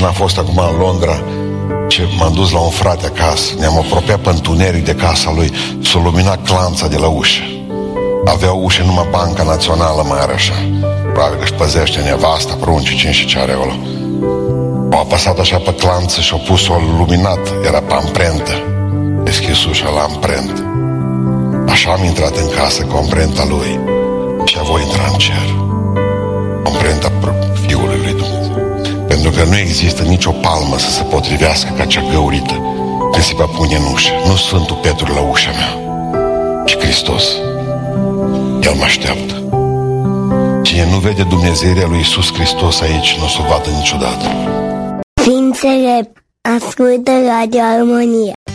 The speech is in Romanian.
n-a fost acum în Londra, ce m-am dus la un frate acasă, ne-am apropiat pe întuneric de casa lui, s-a luminat clanța de la ușă. Avea ușă, numai Banca Națională mai are așa. Probabil că își păzește nevasta, pruncii, cine și ce are acolo. Au apăsat așa pe clanță și au pus-o luminat, era pe amprentă. Deschis ușa la amprentă. Așa am intrat în casă cu amprenta lui și voi intra în cer. Amprenta Fiului lui Dumnezeu. Pentru că nu există nicio palmă să se potrivească ca cea găurită când se va pune în ușă. Nu Sfântul Petru la ușa mea, ci Hristos. El mă așteaptă. Cine nu vede Dumnezeirea lui Iisus Hristos aici, nu o să o vadă niciodată. Ființele ascultă Radio Armonia.